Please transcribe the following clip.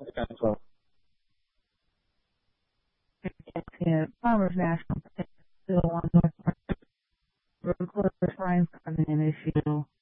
So, yeah, Farmers National Park, still on North Park. Road closure signs coming in issue.